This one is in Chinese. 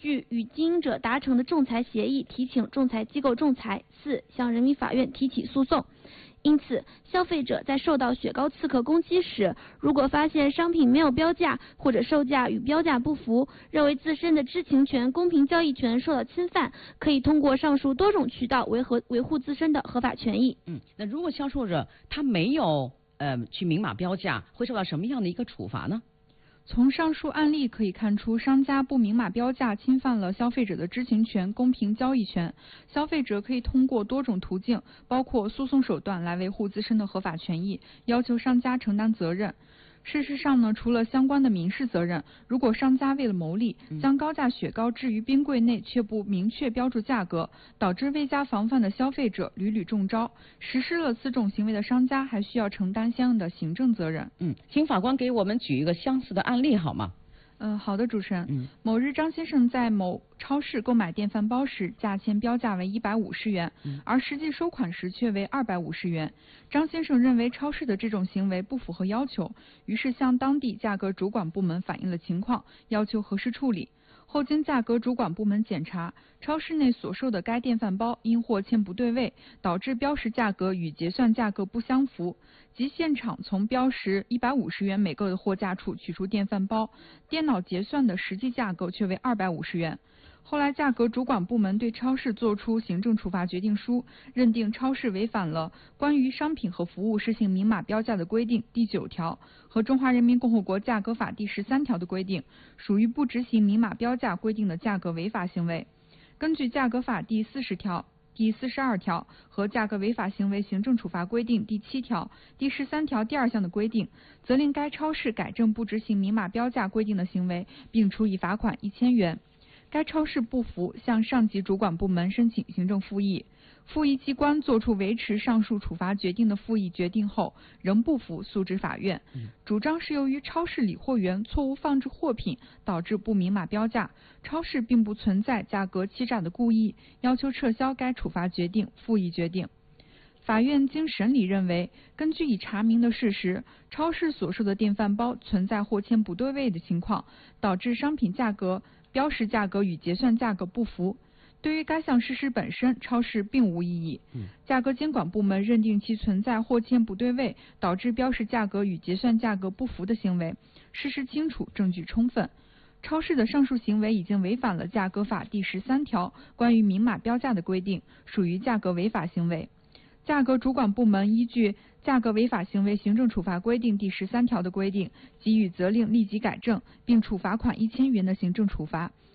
据与经营者达成的仲裁协议提请仲裁机构仲裁；4、向人民法院提起诉讼。因此，消费者在受到雪糕刺客攻击时，如果发现商品没有标价或者售价与标价不符，认为自身的知情权、公平交易权受到侵犯，可以通过上述多种渠道维护自身的合法权益。 那如果销售者他没有去明码标价，会受到什么样的一个处罚呢？ 从上述案例可以看出，商家不明码标价侵犯了消费者的知情权、公平交易权。消费者可以通过多种途径，包括诉讼手段来维护自身的合法权益，要求商家承担责任。事实上呢，除了相关的民事责任，如果商家为了牟利，将高价雪糕置于冰柜内却不明确标注价格，导致未加防范的消费者屡屡中招，实施了此种行为的商家还需要承担相应的行政责任。 请法官给我们举一个相似的案例好吗？ 好的，主持人。某日，张先生在某超市购买电饭煲时，价签标价为150元，而实际收款时却为250元。张先生认为超市的这种行为不符合要求，于是向当地价格主管部门反映了情况，要求核实处理。后经价格主管部门检查，超市内所售的该电饭煲因货签不对位，导致标识价格与结算价格不相符，即现场从标识150元每个的货架处取出电饭煲，电脑结算的实际价格却为250元。后来价格主管部门对超市作出行政处罚决定书，认定超市违反了关于商品和服务实行明码标价的规定第9条和中华人民共和国价格法第13条的规定，属于不执行明码标价规定的价格违法行为。根据价格法第40条、第42条和价格违法行为行政处罚规定第7条、第13条第2项的规定，责令该超市改正不执行明码标价规定的行为，并处以罚款1000元。该超市不服，向上级主管部门申请行政复议，复议机关作出维持上述处罚决定的复议决定后，仍不服，诉至法院，主张是由于超市理货员错误放置货品导致不明码标价，超市并不存在价格欺诈的故意，要求撤销该处罚决定、复议决定。法院经审理认为，根据已查明的事实，超市所售的电饭煲存在货签不对位的情况，导致商品价格、标识价格与结算价格不符。对于该项事实本身，超市并无异议。价格监管部门认定其存在货签不对位，导致标识价格与结算价格不符的行为，事实清楚，证据充分。超市的上述行为已经违反了价格法第13条关于明码标价的规定，属于价格违法行为。价格主管部门依据价格违法行为行政处罚规定第13条的规定，给予责令立即改正，并处罚款1000元的行政处罚。